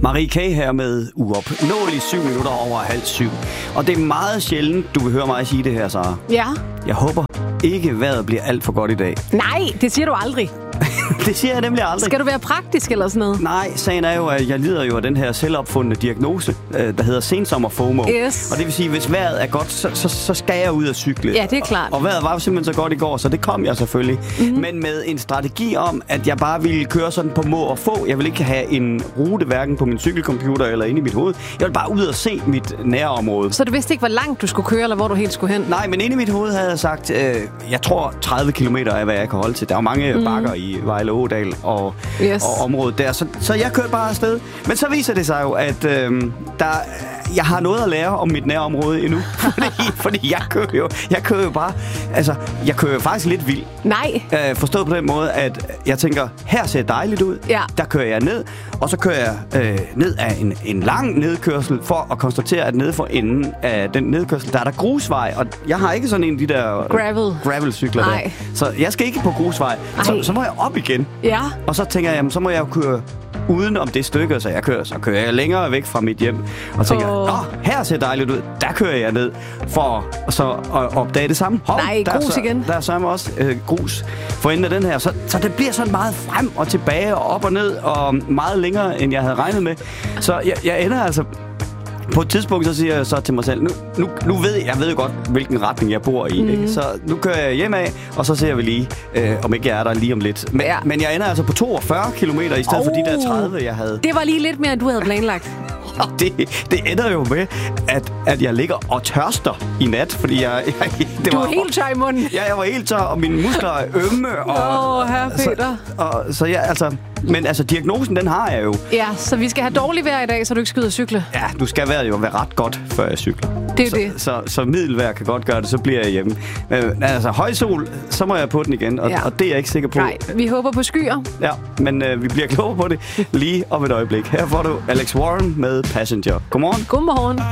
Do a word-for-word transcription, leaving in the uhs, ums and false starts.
Marie K. her med uopnåeligt syv minutter over halv syv. Og det er meget sjældent, du vil høre mig sige det her, Sara. Ja. Jeg håber ikke, vejret bliver alt for godt i dag. Nej, det siger du aldrig. Det siger jeg nemlig aldrig. Skal du være praktisk eller sådan noget? Nej, sagen er jo, at jeg lider jo af den her selvopfundne diagnose, der hedder sensommer-FOMO. Yes. Og det vil sige, at hvis vejret er godt, så, så, så skal jeg ud og cykle. Ja, det er klart. Og, og vejret var jo simpelthen så godt i går, så det kom jeg selvfølgelig. Mm-hmm. Men med en strategi om, at jeg bare ville køre sådan på må og få. Jeg vil ikke have en rute hverken på min cykelcomputer eller inde i mit hoved. Jeg vil bare ud og se mit nærområde. Så du vidste ikke, hvor langt du skulle køre, eller hvor du helt skulle hen? Nej, men inde i mit hoved havde jeg sagt, øh, jeg tror tredive kilometer er, hvad jeg kan holde til. Der er jo mange mm. bakker i Vejle Ådal og, yes. og området der. Så, så jeg kørte bare afsted. Men så viser det sig jo, at øh, der, jeg har noget at lære om mit nærområde endnu. fordi, fordi jeg kører jo, jeg kører jo bare, altså, jeg kører jo faktisk lidt vildt. Nej. Øh, forstået på den måde, at jeg tænker, her ser dejligt ud. Ja. Der kører jeg ned, og så kører jeg øh, ned af en, en lang nedkørsel for at konstatere, at nede for enden af den nedkørsel, der er der grusvej. Og jeg har ikke sådan en af de der Gravel. gravelcykler der. Så jeg skal ikke på grusvej. Så, så må jeg op igen. Ja. Og så tænker jeg, jamen, så må jeg jo køre uden om det stykke, så jeg kører, så kører jeg længere væk fra mit hjem. Og tænker, oh. Nå, her ser dejligt ud. Der kører jeg ned for så at opdage det samme. Hov, Nej, der grus så, igen. Der er så også øh, grus for enden af den her. Så, så det bliver sådan meget frem og tilbage og op og ned, og meget længere, end jeg havde regnet med. Så jeg, jeg ender altså... På et tidspunkt, så siger jeg så til mig selv, nu, nu, nu ved jeg, jeg ved jo godt, hvilken retning jeg bor i. Mm. Ikke? Så nu kører jeg hjem af, og så ser vi lige, øh, om ikke jeg er der lige om lidt. Men, ja. men jeg ender altså på toogfyrre kilometer i stedet oh. for de der tredive, jeg havde. Det var lige lidt mere, end du havde planlagt. Og det, det ender jo med, at, at jeg ligger og tørster i nat, fordi jeg... jeg det du var, er helt tør i munden. Ja, jeg var helt tør, og mine muskler er ømme. Åh, oh, herre Peter. Så, og, så jeg, altså... Men altså, diagnosen, den har jeg jo. Ja, så vi skal have dårlig vejr i dag, så du ikke skal ud og cykle. Ja, du skal være jo være ret godt, før jeg cykler. Det er så, det. Så, så, så middelvejr kan godt gøre det, så bliver jeg hjemme. Men altså, høj sol, så må jeg på den igen, og, ja. og det er jeg ikke sikker på. Nej, vi håber på skyer. Ja, men øh, vi bliver klogere på det lige om et øjeblik. Her får du Alex Warren med Passenger. Godmorgen. Godmorgen.